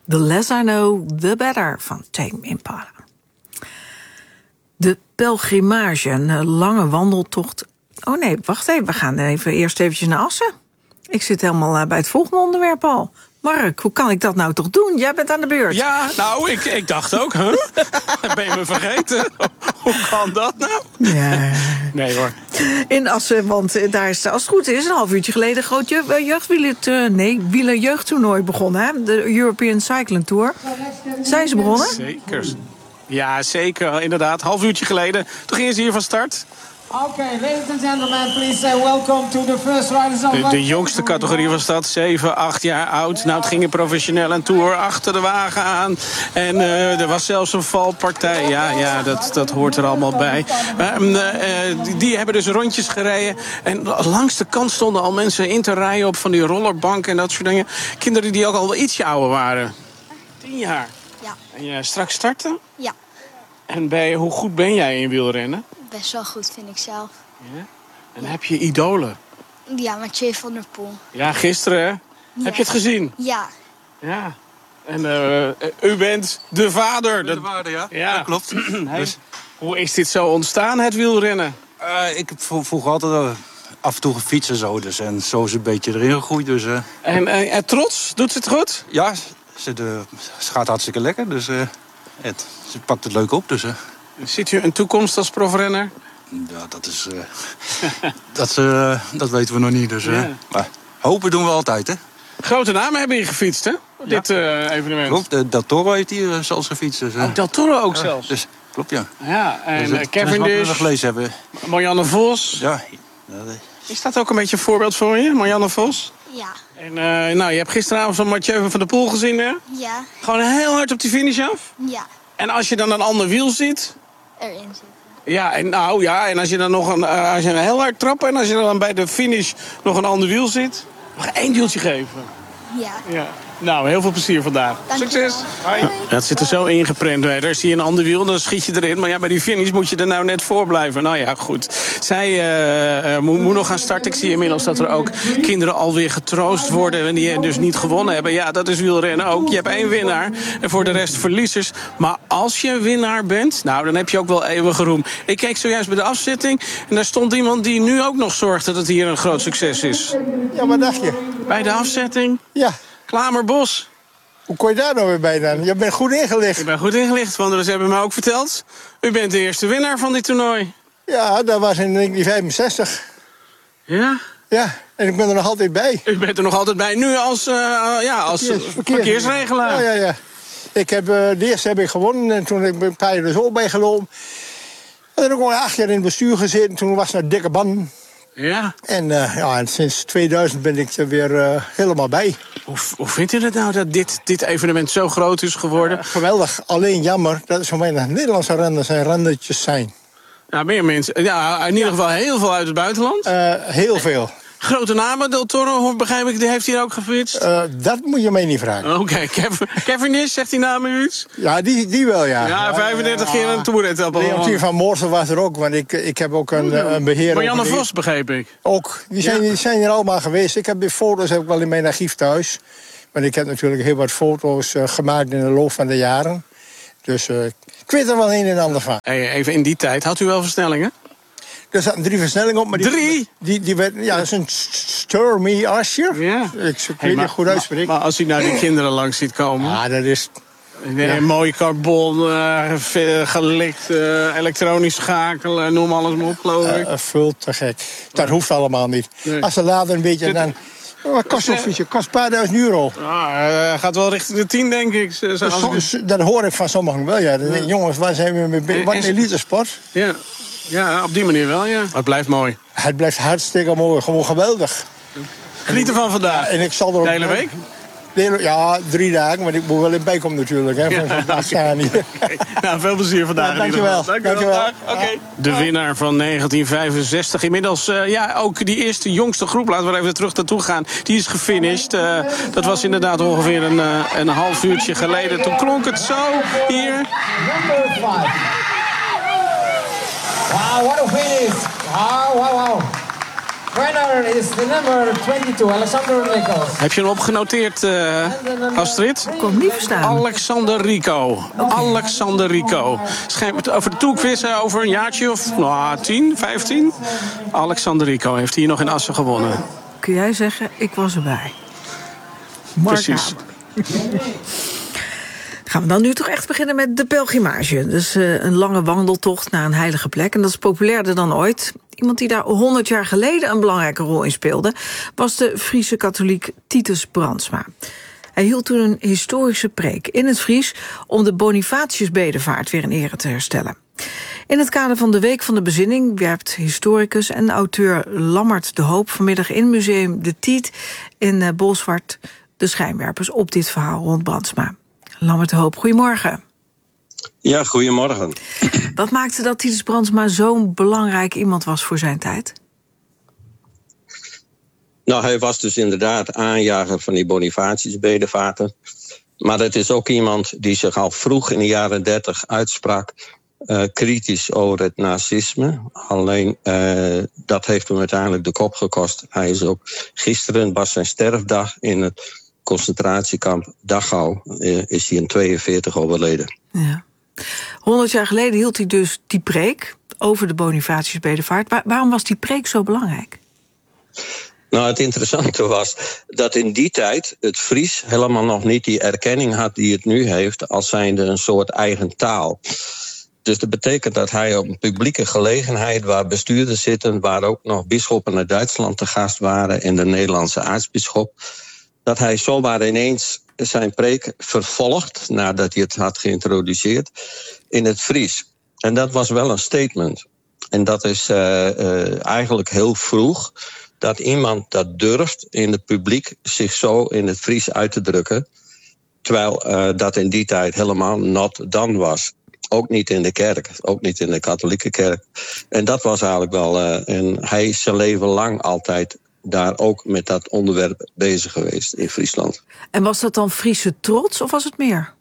The Less I Know, The Better van Tame Impala. De pelgrimage, een lange wandeltocht. Oh nee, wacht even, we gaan eerst eventjes naar Assen. Ik zit helemaal bij het volgende onderwerp al. Mark, hoe kan ik dat nou toch doen? Jij bent aan de beurt. Ja, nou, ik dacht ook, ben je me vergeten? Hoe kan dat nou? Ja. Nee hoor. In Assen, want daar is, als het goed is, een half uurtje geleden een groot wielerjeugdtoernooi begonnen. Hè? De European Cycling Tour. Zijn ze begonnen? Zeker. Ja, zeker, inderdaad. Half uurtje geleden. Toen gingen ze hier van start. Okay, ladies and gentlemen, please say welcome to the first riders of De jongste categorie was dat, 7, 8 jaar oud. Nou, het ging een professioneel aan tour achter de wagen aan. En er was zelfs een valpartij. Ja, dat hoort er allemaal bij. Die hebben dus rondjes gereden. En langs de kant stonden al mensen in te rijden op van die rollerbanken en dat soort dingen. Kinderen die ook al wel ietsje ouder waren. 10 jaar. Ja. En je straks starten? Ja, En hoe goed ben jij in wielrennen? best wel goed vind ik zelf. Ja. En heb je idolen? Ja, Mathieu van der Poel. Ja, gisteren, hè? Heb je het gezien? Ja. Ja. En u bent de vader. De vader, ja. Dat klopt. Dus. Hoe is dit zo ontstaan, het wielrennen? Ik heb vroeger altijd af en toe gefietst en zo. Dus, en zo is het een beetje erin gegroeid. Dus, En trots? Doet ze het goed? ja, ze gaat hartstikke lekker. Dus ze pakt het leuk op. Dus, Ziet u een toekomst als profrenner? ja, dat is... dat weten we nog niet. Dus, Ja. maar hopen doen we altijd, hè? Grote namen hebben hier gefietst, hè? Op dit evenement. Klopt, Del Toro heeft hier zelfs gefietst. Dus, Del Toro ook zelfs? Dus, klopt, ja. Ja, en Dus, Cavendish, wat we gelezen hebben. Marianne Vos. Ja. Is dat ook een beetje een voorbeeld voor je, Marianne Vos? Ja. En je hebt gisteravond zo'n Mathieu van der Poel gezien, hè? Ja. Gewoon heel hard op die finish af. Ja. En als je dan een ander wiel ziet... Erin zitten. Ja, en als je dan nog als je heel hard trapt... en als je dan bij de finish nog een ander wiel zit... nog 1 wieltje geven. Ja. Ja. Nou, heel veel plezier vandaag. Dankjewel. Succes. Hoi. Dat zit er zo ingeprent. Daar zie je een ander wiel, dan schiet je erin. Maar ja, bij die finish moet je er nou net voor blijven. Nou ja, goed. Zij moet nog gaan starten. Ik zie inmiddels dat er ook kinderen alweer getroost worden... en die dus niet gewonnen hebben. Ja, dat is wielrennen ook. Je hebt 1 winnaar en voor de rest verliezers. Maar als je winnaar bent, nou, dan heb je ook wel eeuwige roem. Ik keek zojuist bij de afzetting... en daar stond iemand die nu ook nog zorgt dat het hier een groot succes is. Ja, wat dacht je? Bij de afzetting... Ja. Klamerbos. Hoe kon je daar nou weer bij dan? Je bent goed ingelicht. Ik ben goed ingelicht, want ze hebben me ook verteld... u bent de eerste winnaar van dit toernooi. Ja, dat was in 1965. Ja? Ja, en ik ben er nog altijd bij. U bent er nog altijd bij, nu als verkeersregelaar. Ja. Ik heb, de eerste heb ik gewonnen en toen heb ik een paar jaar er zo bij gelopen. En toen heb ik ook 8 jaar in het bestuur gezeten, toen was het dikke banden. Ja. En sinds 2000 ben ik er weer helemaal bij. Hoe vindt u het nou dat dit evenement zo groot is geworden? Geweldig, alleen jammer dat er zo weinig Nederlandse renners en rennertjes zijn. Ja, meer mensen. Ja, in ieder geval heel veel uit het buitenland. Heel veel. Grote namen, Del Toro, begrijp ik, die heeft hier ook gefietst? Dat moet je mij niet vragen. Oké, Cavendish, zegt die naam u iets? Ja, die wel, ja. Ja, 35 keer een toeretappe. Leontien van Moorsel was er ook, want ik heb ook een beheerder. Marianne Vos, begreep ik. Ook, die zijn hier allemaal geweest. Ik heb die foto's heb ik wel in mijn archief thuis. Want ik heb natuurlijk heel wat foto's gemaakt in de loop van de jaren. Dus ik weet er wel een en ander van. Hey, even in die tijd, had u wel versnellingen? Er zaten 3 versnellingen op. Maar 3? Die werd, ja, dat is een Sturmy Asher. Ja. Ik weet niet goed uitspreken. Maar als u nou die kinderen langs ziet komen... Ja, dat is... Een mooi carbon, gelikt, elektronisch schakelen, noem alles maar op, geloof ik. Veel te gek. Dat hoeft allemaal niet. Nee. Als ze later een beetje... Dan, wat kost zo'n fietsje? Kost een paar duizend euro. Gaat wel richting de 10, denk ik. Dat hoor ik van sommigen wel, ja. Jongens, waar zijn we mee bezig? Wat een elite sport. Ja, op die manier wel, ja. Het blijft mooi. Het blijft hartstikke mooi, gewoon geweldig. Geniet ervan vandaag. En ik zal er ook... De hele week? Ja, 3 dagen, maar ik moet wel in bijkomen natuurlijk. Hè, van zo'n staan hier. Okay. Nou, veel plezier vandaag. Ja, dankjewel. Okay. De winnaar van 1965. Inmiddels, ook die eerste jongste groep, laten we er even terug naartoe gaan. Die is gefinished. Dat was inderdaad ongeveer een half uurtje geleden. Toen klonk het zo hier. Wow, what a finish. Wow. Winner is the number 22, Alexander Rico. Heb je hem opgenoteerd, Astrid? Ik kon hem niet verstaan. Alexander Rico. Alexander Rico. Over de toerquiz over een jaartje of 10, 15. Alexander Rico heeft hier nog in Assen gewonnen. Kun jij zeggen, ik was erbij. Mark Precies. Gaan we dan nu toch echt beginnen met de pelgrimage. Dus een lange wandeltocht naar een heilige plek. En dat is populairder dan ooit. Iemand die daar 100 jaar geleden een belangrijke rol in speelde, was de Friese katholiek Titus Brandsma. Hij hield toen een historische preek in het Fries om de Bonifatiusbedevaart weer in ere te herstellen. In het kader van de Week van de Bezinning werpt historicus en auteur Lammert de Hoop vanmiddag in Museum De Tiet in Bolsward de schijnwerpers op dit verhaal rond Brandsma. Lammert de Hoop, goedemorgen. Ja, goedemorgen. Wat maakte dat Titus Brandsma zo'n belangrijk iemand was voor zijn tijd? Nou, hij was dus inderdaad aanjager van die Bonifatiusbedevaarten. Maar het is ook iemand die zich al vroeg in de jaren 30 uitsprak kritisch over het nazisme. Alleen dat heeft hem uiteindelijk de kop gekost. Hij is ook gisteren, was zijn sterfdag in het concentratiekamp Dachau, is hij in 42 overleden. Ja. 100 jaar geleden hield hij dus die preek over de Bonifatiusbedevaart. Waarom was die preek zo belangrijk? Nou, het interessante was dat in die tijd het Fries helemaal nog niet die erkenning had die het nu heeft, als zijnde een soort eigen taal. Dus dat betekent dat hij op een publieke gelegenheid waar bestuurders zitten, waar ook nog bisschoppen uit Duitsland te gast waren en de Nederlandse aartsbisschop, dat hij zomaar ineens zijn preek vervolgt, nadat hij het had geïntroduceerd, in het Fries. En dat was wel een statement. En dat is eigenlijk heel vroeg, dat iemand dat durft in het publiek zich zo in het Fries uit te drukken, terwijl dat in die tijd helemaal not done was. Ook niet in de kerk, ook niet in de katholieke kerk. En dat was eigenlijk wel, en hij is zijn leven lang altijd daar ook met dat onderwerp bezig geweest in Friesland. En was dat dan Friese trots of was het meer?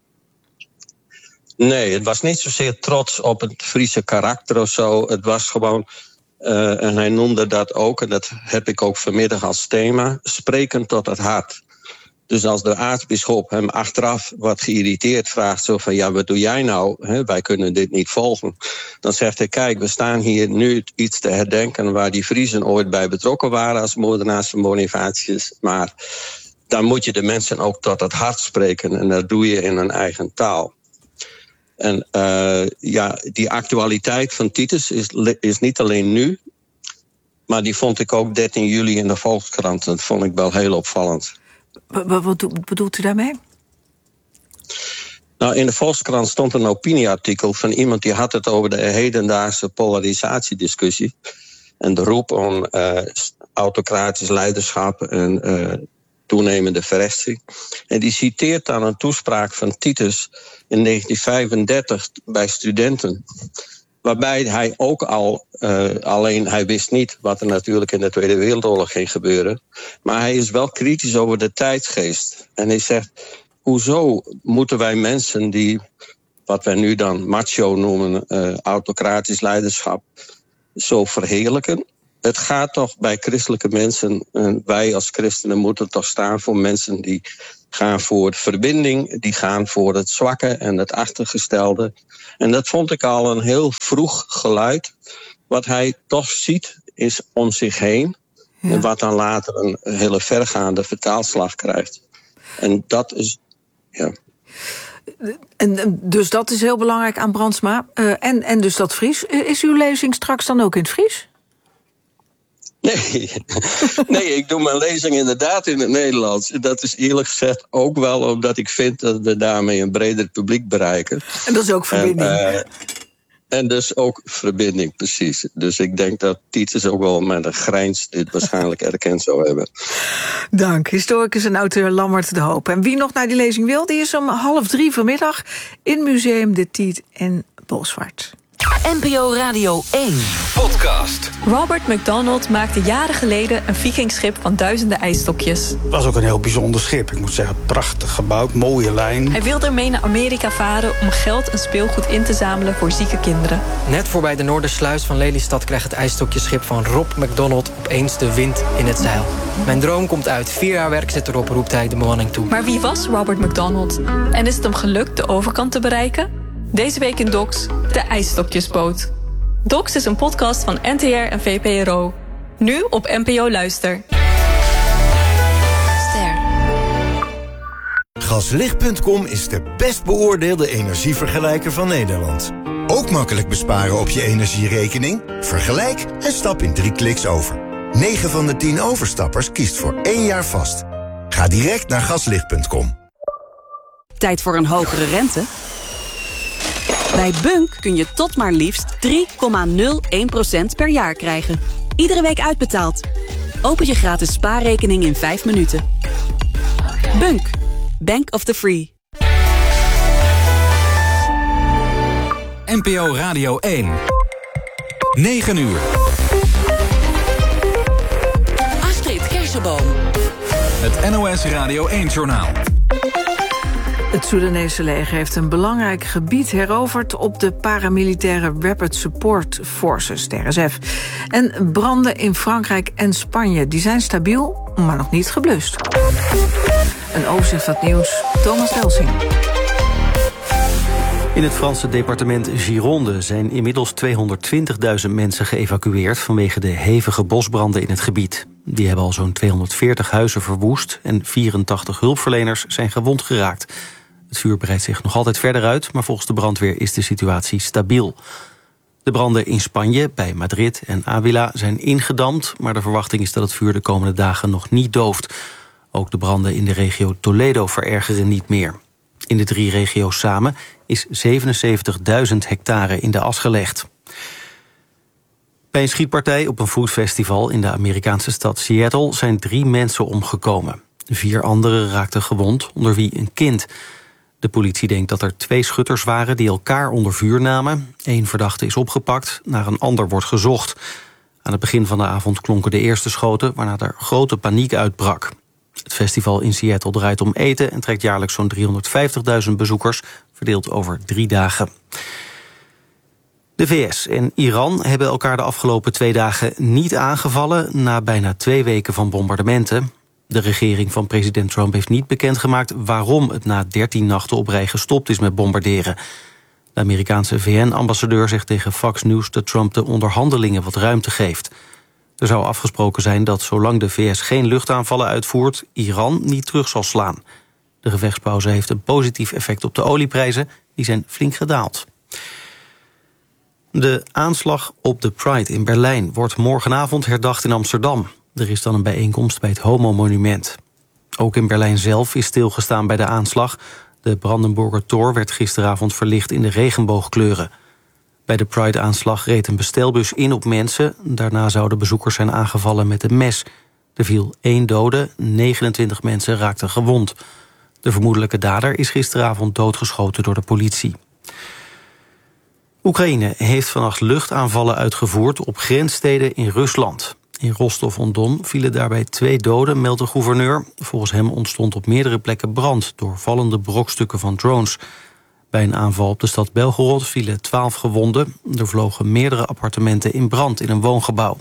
Nee, het was niet zozeer trots op het Friese karakter of zo. Het was gewoon, en hij noemde dat ook, en dat heb ik ook vanmiddag als thema, spreken tot het hart. Dus als de aartsbisschop hem achteraf wat geïrriteerd vraagt, zo van ja, wat doe jij nou? Wij kunnen dit niet volgen. Dan zegt hij, kijk, we staan hier nu iets te herdenken waar die Friezen ooit bij betrokken waren als moordenaars van Bonifatius. Maar dan moet je de mensen ook tot het hart spreken en dat doe je in een eigen taal. En die actualiteit van Titus is niet alleen nu, maar die vond ik ook 13 juli in de Volkskrant. Dat vond ik wel heel opvallend. Wat bedoelt u daarmee? Nou, in de Volkskrant stond een opinieartikel van iemand die had het over de hedendaagse polarisatiediscussie. En de roep om autocratisch leiderschap en toenemende verrechtsing. En die citeert dan een toespraak van Titus in 1935 bij studenten. Waarbij hij ook alleen hij wist niet wat er natuurlijk in de Tweede Wereldoorlog ging gebeuren. Maar hij is wel kritisch over de tijdsgeest. En hij zegt, hoezo moeten wij mensen die, wat wij nu dan macho noemen, autocratisch leiderschap, zo verheerlijken? Het gaat toch bij christelijke mensen, wij als christenen moeten toch staan voor mensen die gaan voor verbinding, die gaan voor het zwakke en het achtergestelde. En dat vond ik al een heel vroeg geluid. Wat hij toch ziet is om zich heen. Ja. En wat dan later een hele vergaande vertaalslag krijgt. En dat is, ja. En dus dat is heel belangrijk aan Brandsma. En dus dat Fries. Is uw lezing straks dan ook in het Fries? Nee, ik doe mijn lezing inderdaad in het Nederlands. Dat is eerlijk gezegd ook wel omdat ik vind dat we daarmee een breder publiek bereiken. En dat is ook verbinding. En dus ook verbinding, precies. Dus ik denk dat Titus ook wel met een grijns dit waarschijnlijk erkend zou hebben. Dank, historicus en auteur Lammert de Hoop. En wie nog naar die lezing wil, die is om 14:30 vanmiddag in Museum De Tiet in Bolsward. NPO Radio 1 podcast. Robert McDonald maakte jaren geleden een vikingschip van duizenden ijsstokjes. Het was ook een heel bijzonder schip. Ik moet zeggen, prachtig gebouwd, mooie lijn. Hij wilde ermee naar Amerika varen om geld en speelgoed in te zamelen voor zieke kinderen. Net voorbij de Noordersluis van Lelystad krijgt het ijsstokjeschip van Rob McDonald opeens de wind in het zeil. Mijn droom komt uit. 4 jaar werk zit erop, roept hij de bemanning toe. Maar wie was Robert McDonald? En is het hem gelukt de overkant te bereiken? Deze week in Docs, de ijsstokjesboot. Docs is een podcast van NTR en VPRO. Nu op NPO Luister. Ster. Gaslicht.com is de best beoordeelde energievergelijker van Nederland. Ook makkelijk besparen op je energierekening? Vergelijk en stap in 3 kliks over. 9 van de 10 overstappers kiest voor 1 jaar vast. Ga direct naar gaslicht.com. Tijd voor een hogere rente? Bij Bunk kun je tot maar liefst 3,01% per jaar krijgen. Iedere week uitbetaald. Open je gratis spaarrekening in 5 minuten. Bunk. Bank of the Free. NPO Radio 1. 9 uur. Astrid Kersenboom. Het NOS Radio 1-journaal. Het Soedanese leger heeft een belangrijk gebied heroverd op de paramilitaire Rapid Support Forces, de RSF. En branden in Frankrijk en Spanje, die zijn stabiel, maar nog niet geblust. Een overzicht van het nieuws, Thomas Delsing. In het Franse departement Gironde zijn inmiddels 220.000 mensen geëvacueerd vanwege de hevige bosbranden in het gebied. Die hebben al zo'n 240 huizen verwoest en 84 hulpverleners zijn gewond geraakt. Het vuur breidt zich nog altijd verder uit, maar volgens de brandweer is de situatie stabiel. De branden in Spanje, bij Madrid en Ávila, zijn ingedamd, maar de verwachting is dat het vuur de komende dagen nog niet dooft. Ook de branden in de regio Toledo verergeren niet meer. In de 3 regio's samen is 77.000 hectare in de as gelegd. Bij een schietpartij op een foodfestival in de Amerikaanse stad Seattle zijn 3 mensen omgekomen. 4 anderen raakten gewond, onder wie een kind. De politie denkt dat er 2 schutters waren die elkaar onder vuur namen. 1 verdachte is opgepakt, naar een ander wordt gezocht. Aan het begin van de avond klonken de eerste schoten, waarna er grote paniek uitbrak. Het festival in Seattle draait om eten en trekt jaarlijks zo'n 350.000 bezoekers, verdeeld over 3 dagen. De VS en Iran hebben elkaar de afgelopen 2 dagen niet aangevallen na bijna 2 weken van bombardementen. De regering van president Trump heeft niet bekendgemaakt waarom het na 13 nachten op rij gestopt is met bombarderen. De Amerikaanse VN-ambassadeur zegt tegen Fox News dat Trump de onderhandelingen wat ruimte geeft. Er zou afgesproken zijn dat zolang de VS geen luchtaanvallen uitvoert, Iran niet terug zal slaan. De gevechtspauze heeft een positief effect op de olieprijzen, die zijn flink gedaald. De aanslag op de Pride in Berlijn wordt morgenavond herdacht in Amsterdam. Er is dan een bijeenkomst bij het Homo-monument. Ook in Berlijn zelf is stilgestaan bij de aanslag. De Brandenburger Tor werd gisteravond verlicht in de regenboogkleuren. Bij de Pride-aanslag reed een bestelbus in op mensen. Daarna zouden bezoekers zijn aangevallen met een mes. Er viel 1 dode, 29 mensen raakten gewond. De vermoedelijke dader is gisteravond doodgeschoten door de politie. Oekraïne heeft vannacht luchtaanvallen uitgevoerd op grenssteden in Rusland. In Rostov-on-Don vielen daarbij 2 doden, meldt de gouverneur. Volgens hem ontstond op meerdere plekken brand door vallende brokstukken van drones. Bij een aanval op de stad Belgorod vielen 12 gewonden. Er vlogen meerdere appartementen in brand in een woongebouw.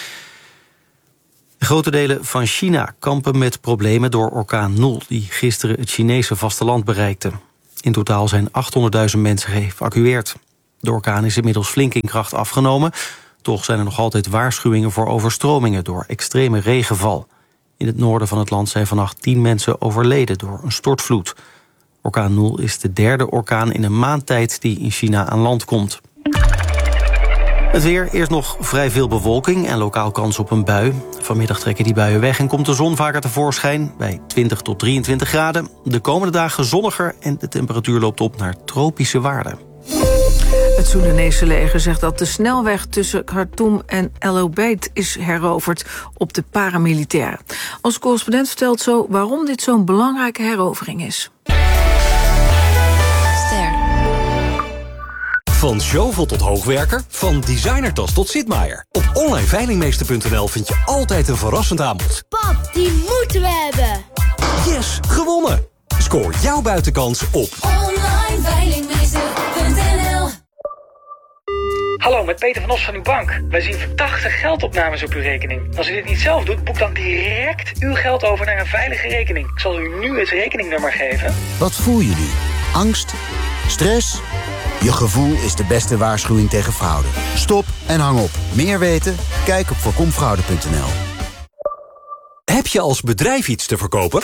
Grote delen van China kampen met problemen door orkaan Nul, die gisteren het Chinese vasteland bereikte. In totaal zijn 800.000 mensen geëvacueerd. De orkaan is inmiddels flink in kracht afgenomen. Toch zijn er nog altijd waarschuwingen voor overstromingen door extreme regenval. In het noorden van het land zijn vannacht 10 mensen overleden door een stortvloed. Orkaan Nul is de 3e orkaan in een maand tijd die in China aan land komt. Het weer, eerst nog vrij veel bewolking en lokaal kans op een bui. Vanmiddag trekken die buien weg en komt de zon vaker tevoorschijn bij 20 tot 23 graden. De komende dagen zonniger en de temperatuur loopt op naar tropische waarden. Het Soedanese leger zegt dat de snelweg tussen Khartoum en El Obeid is heroverd op de paramilitairen. Onze correspondent vertelt zo waarom dit zo'n belangrijke herovering is. Van Zjovel tot hoogwerker, van designertas tot Sitmaier. Op onlineveilingmeester.nl vind je altijd een verrassend aanbod. Pap, die moeten we hebben. Yes, gewonnen! Scoor jouw buitenkans op onlineveilingmeester.nl. Hallo, met Peter van Os van uw bank. Wij zien verdachte geldopnames op uw rekening. Als u dit niet zelf doet, boek dan direct uw geld over naar een veilige rekening. Ik zal u nu het rekeningnummer geven. Wat voel je nu? Angst? Stress? Je gevoel is de beste waarschuwing tegen fraude. Stop en hang op. Meer weten? Kijk op voorkomfraude.nl. Heb je als bedrijf iets te verkopen?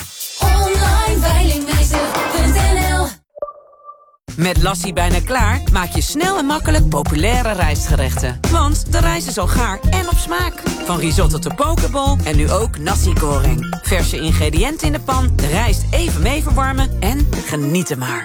onlineveilingmeester.nl. Met Lassie bijna klaar maak je snel en makkelijk populaire rijstgerechten. Want de rijst is al gaar en op smaak. Van risotto tot pokeball en nu ook nasi goreng. Verse ingrediënten in de pan, de rijst even mee verwarmen en genieten maar.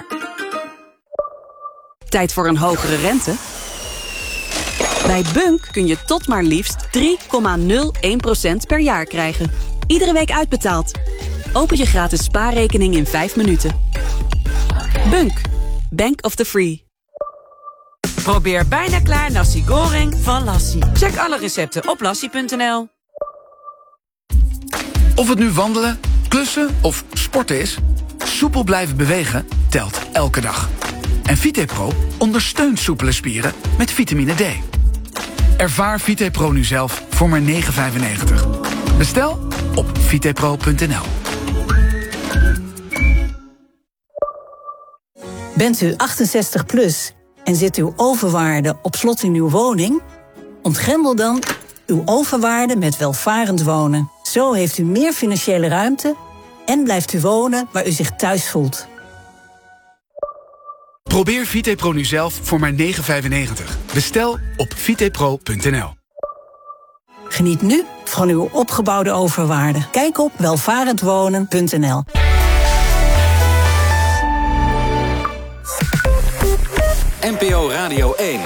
Tijd voor een hogere rente? Bij Bunk kun je tot maar liefst 3,01% per jaar krijgen. Iedere week uitbetaald. Open je gratis spaarrekening in 5 minuten. Bunk. Bank of the Free. Probeer bijna klaar nasi goreng van Lassie. Check alle recepten op lassie.nl. Of het nu wandelen, klussen of sporten is, soepel blijven bewegen telt elke dag. En VitePro ondersteunt soepele spieren met vitamine D. Ervaar VitePro nu zelf voor maar €9,95. Bestel op vitepro.nl. Bent u 68 plus en zit uw overwaarde op slot in uw woning? Ontgrendel dan uw overwaarde met welvarend wonen. Zo heeft u meer financiële ruimte en blijft u wonen waar u zich thuis voelt. Probeer VitePro nu zelf voor maar €9,95. Bestel op vitepro.nl. Geniet nu van uw opgebouwde overwaarde. Kijk op welvarendwonen.nl. NPO Radio 1.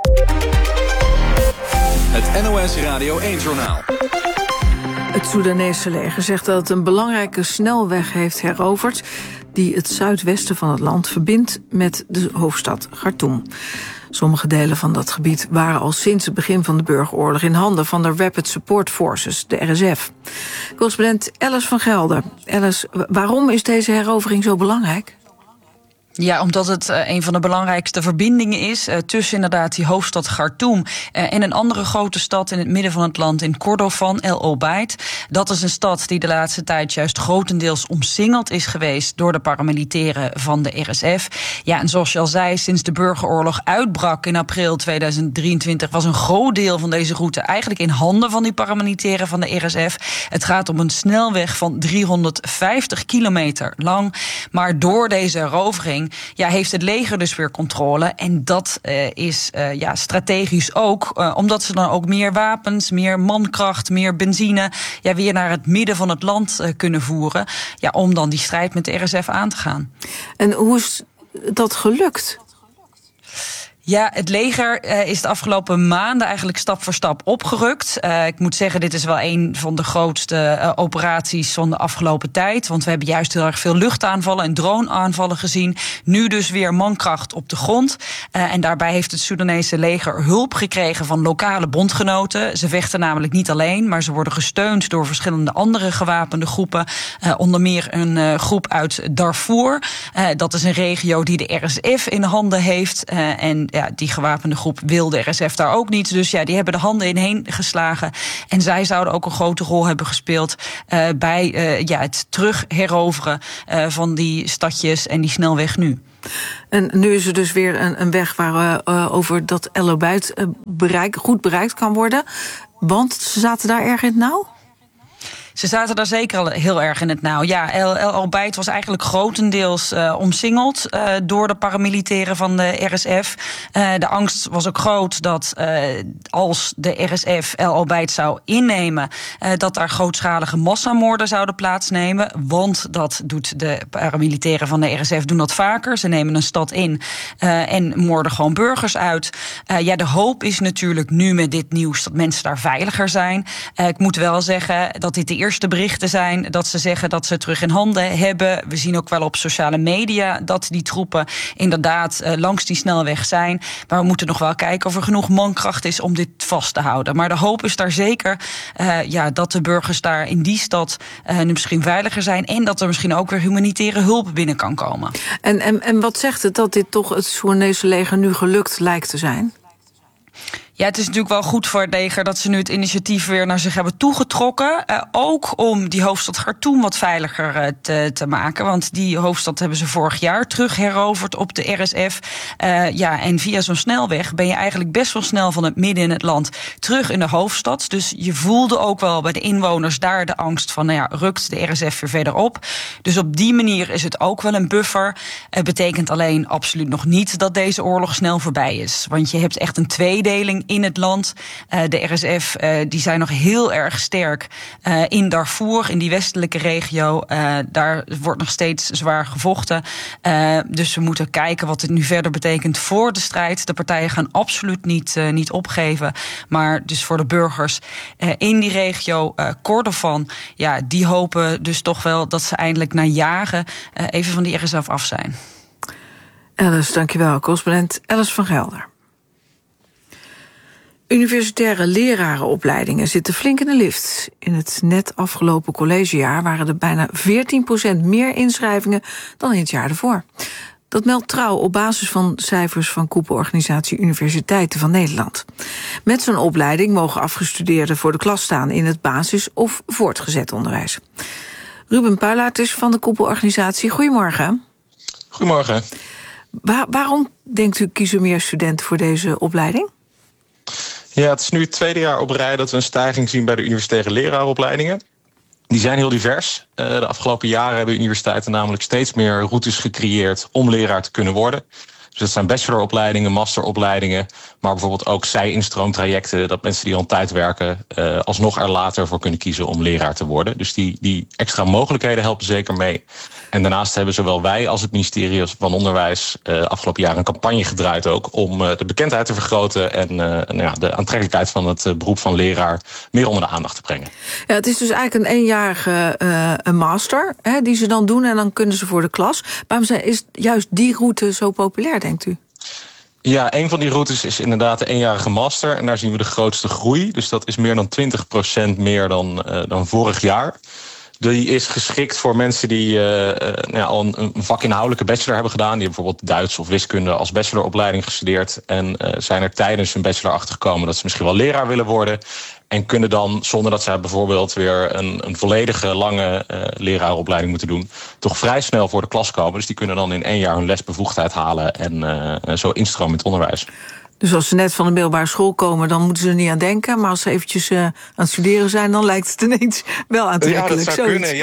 Het NOS Radio 1-journaal. Het Soedanese leger zegt dat het een belangrijke snelweg heeft heroverd die het zuidwesten van het land verbindt met de hoofdstad Khartoum. Sommige delen van dat gebied waren al sinds het begin van de burgeroorlog in handen van de Rapid Support Forces, de RSF. Correspondent Alice van Gelder. Alice, waarom is deze herovering zo belangrijk? Ja, omdat het een van de belangrijkste verbindingen is tussen inderdaad die hoofdstad Khartoum en een andere grote stad in het midden van het land, in Kordofan, El Obeid. Dat is een stad die de laatste tijd juist grotendeels omsingeld is geweest door de paramilitairen van de RSF. Ja, en zoals je al zei, sinds de burgeroorlog uitbrak in april 2023 was een groot deel van deze route eigenlijk in handen van die paramilitairen van de RSF. Het gaat om een snelweg van 350 kilometer lang, maar door deze herovering heeft het leger dus weer controle. En dat is strategisch ook, omdat ze dan ook meer wapens, meer mankracht, meer benzine weer naar het midden van het land kunnen voeren. Ja, om dan die strijd met de RSF aan te gaan. En hoe is dat gelukt? Ja, het leger is de afgelopen maanden eigenlijk stap voor stap opgerukt. Ik moet zeggen, dit is wel een van de grootste operaties van de afgelopen tijd. Want we hebben juist heel erg veel luchtaanvallen en droneaanvallen gezien. Nu dus weer mankracht op de grond. En daarbij heeft het Soedanese leger hulp gekregen van lokale bondgenoten. Ze vechten namelijk niet alleen, maar ze worden gesteund door verschillende andere gewapende groepen. Onder meer een groep uit Darfur. Dat is een regio die de RSF in handen heeft. En die gewapende groep wil de RSF daar ook niet. Dus die hebben de handen ineen geslagen. En zij zouden ook een grote rol hebben gespeeld bij het terugheroveren van die stadjes en die snelweg nu. En nu is er dus weer een weg waar over dat El Obeid goed bereikt kan worden. Want ze zaten daar erg in het nauw? Ze zaten daar zeker al heel erg in het nauw. Ja, El Obeid was eigenlijk grotendeels omsingeld door de paramilitairen van de RSF. De angst was ook groot dat als de RSF El Obeid zou innemen, dat daar grootschalige massamoorden zouden plaatsnemen. Want dat doet de paramilitairen van de RSF doen dat vaker. Ze nemen een stad in en moorden gewoon burgers uit. De hoop is natuurlijk nu met dit nieuws dat mensen daar veiliger zijn. Ik moet wel zeggen dat dit de eerste eerste berichten zijn dat ze zeggen dat ze het terug in handen hebben. We zien ook wel op sociale media dat die troepen inderdaad langs die snelweg zijn. Maar we moeten nog wel kijken of er genoeg mankracht is om dit vast te houden. Maar de hoop is daar zeker dat de burgers daar in die stad nu misschien veiliger zijn en dat er misschien ook weer humanitaire hulp binnen kan komen. En wat zegt het dat dit toch het Soedanese leger nu gelukt lijkt te zijn? Ja, het is natuurlijk wel goed voor het leger dat ze nu het initiatief weer naar zich hebben toegetrokken. Ook om die hoofdstad Khartoum wat veiliger te maken. Want die hoofdstad hebben ze vorig jaar terug heroverd op de RSF. En via zo'n snelweg ben je eigenlijk best wel snel van het midden in het land terug in de hoofdstad. Dus je voelde ook wel bij de inwoners daar de angst van, rukt de RSF weer verder op. Dus op die manier is het ook wel een buffer. Het betekent alleen absoluut nog niet dat deze oorlog snel voorbij is. Want je hebt echt een tweedeling in het land. De RSF die zijn nog heel erg sterk in Darfur, in die westelijke regio. Daar wordt nog steeds zwaar gevochten. Dus we moeten kijken wat dit nu verder betekent voor de strijd. De partijen gaan absoluut niet opgeven. Maar dus voor de burgers in die regio, Kordofan, die hopen dus toch wel dat ze eindelijk na jaren even van die RSF af zijn. Alice, dankjewel. Correspondent Alice van Gelder. Universitaire lerarenopleidingen zitten flink in de lift. In het net afgelopen collegejaar waren er bijna 14% meer inschrijvingen dan in het jaar ervoor. Dat meldt Trouw op basis van cijfers van koepelorganisatie Universiteiten van Nederland. Met zo'n opleiding mogen afgestudeerden voor de klas staan in het basis- of voortgezet onderwijs. Ruben Puilaert is van de koepelorganisatie. Goedemorgen. Goedemorgen. Waarom, denkt u, kiezen meer studenten voor deze opleiding? Ja, het is nu het tweede jaar op rij dat we een stijging zien bij de universitaire leraaropleidingen. Die zijn heel divers. De afgelopen jaren hebben universiteiten namelijk steeds meer routes gecreëerd om leraar te kunnen worden. Dus dat zijn bacheloropleidingen, masteropleidingen, maar bijvoorbeeld ook zij-instroomtrajecten, dat mensen die al een tijd werken alsnog er later voor kunnen kiezen om leraar te worden. Dus die extra mogelijkheden helpen zeker mee. En daarnaast hebben zowel wij als het ministerie van Onderwijs afgelopen jaar een campagne gedraaid ook om de bekendheid te vergroten en de aantrekkelijkheid van het beroep van leraar meer onder de aandacht te brengen. Ja, het is dus eigenlijk een eenjarige master die ze dan doen en dan kunnen ze voor de klas. Waarom is juist die route zo populair, denkt u? Ja, een van die routes is inderdaad de eenjarige master. En daar zien we de grootste groei. Dus dat is meer dan 20% meer dan vorig jaar. Die is geschikt voor mensen die al een vakinhoudelijke bachelor hebben gedaan. Die hebben bijvoorbeeld Duits of wiskunde als bacheloropleiding gestudeerd. En zijn er tijdens hun bachelor achtergekomen dat ze misschien wel leraar willen worden. En kunnen dan, zonder dat zij bijvoorbeeld weer een volledige lange leraaropleiding moeten doen, toch vrij snel voor de klas komen. Dus die kunnen dan in 1 jaar hun lesbevoegdheid halen en zo instromen in het onderwijs. Dus als ze net van de middelbare school komen, dan moeten ze er niet aan denken. Maar als ze eventjes aan het studeren zijn, dan lijkt het ineens wel aantrekkelijk. Ja, dat zou kunnen.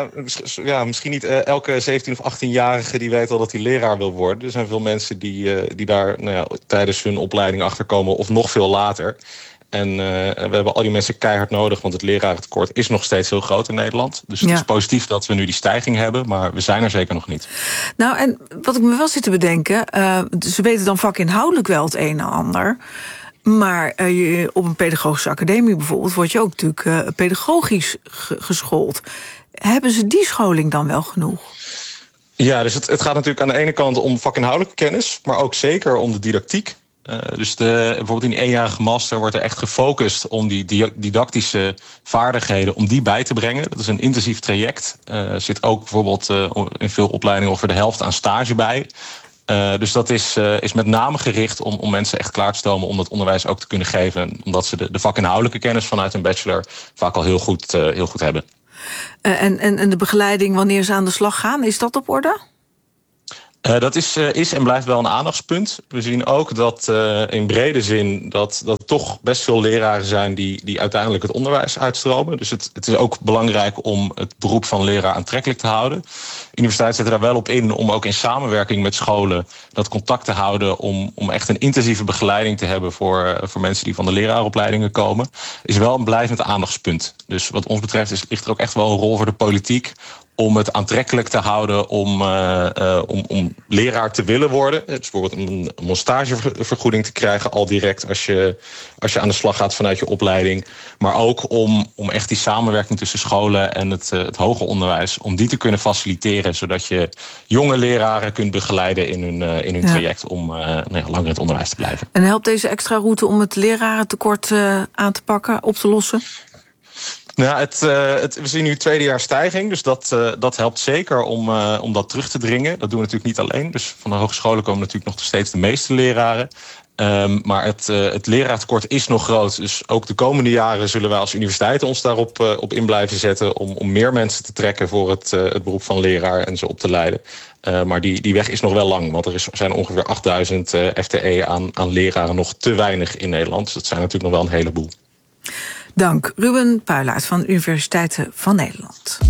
Ja, misschien niet elke 17 of 18-jarige die weet al dat hij leraar wil worden. Er zijn veel mensen die daar tijdens hun opleiding achterkomen of nog veel later. En we hebben al die mensen keihard nodig, want het lerarentekort is nog steeds heel groot in Nederland. Dus het is positief dat we nu die stijging hebben, maar we zijn er zeker nog niet. Nou, en wat ik me wel zit te bedenken, ze weten dan vakinhoudelijk wel het een en ander. Maar op een pedagogische academie bijvoorbeeld word je ook natuurlijk pedagogisch geschoold. Hebben ze die scholing dan wel genoeg? Ja, dus het gaat natuurlijk aan de ene kant om vakinhoudelijke kennis, maar ook zeker om de didactiek. Dus bijvoorbeeld in die eenjarige master wordt er echt gefocust om die didactische vaardigheden, om die bij te brengen. Dat is een intensief traject. Er zit ook bijvoorbeeld in veel opleidingen ongeveer de helft aan stage bij. Dus dat is met name gericht om mensen echt klaar te stomen om dat onderwijs ook te kunnen geven. Omdat ze de vakinhoudelijke kennis vanuit een bachelor vaak al heel goed hebben. En de begeleiding wanneer ze aan de slag gaan, is dat op orde? Dat is en blijft wel een aandachtspunt. We zien ook dat in brede zin dat toch best veel leraren zijn die uiteindelijk het onderwijs uitstromen. Dus het is ook belangrijk om het beroep van leraar aantrekkelijk te houden. Universiteiten zetten daar wel op in om ook in samenwerking met scholen dat contact te houden om echt een intensieve begeleiding te hebben voor mensen die van de leraaropleidingen komen. Is wel een blijvend aandachtspunt. Dus wat ons betreft ligt er ook echt wel een rol voor de politiek om het aantrekkelijk te houden om leraar te willen worden. Dus bijvoorbeeld om een stagevergoeding te krijgen al direct als je aan de slag gaat vanuit je opleiding. Maar ook om echt die samenwerking tussen scholen en het hoger onderwijs, om die te kunnen faciliteren, zodat je jonge leraren kunt begeleiden in hun traject om langer in het onderwijs te blijven. En helpt deze extra route om het lerarentekort aan te pakken, op te lossen? Nou, we zien nu 2e jaar stijging, dus dat helpt zeker om dat terug te dringen. Dat doen we natuurlijk niet alleen. Dus van de hogescholen komen natuurlijk nog steeds de meeste leraren. Maar het leraartekort is nog groot. Dus ook de komende jaren zullen wij als universiteiten ons daarop op in blijven zetten om meer mensen te trekken voor het beroep van leraar en ze op te leiden. Maar die weg is nog wel lang, want er zijn ongeveer 8000 FTE aan leraren nog te weinig in Nederland. Dus dat zijn natuurlijk nog wel een heleboel. Dank, Ruben Puilaert van Universiteiten van Nederland.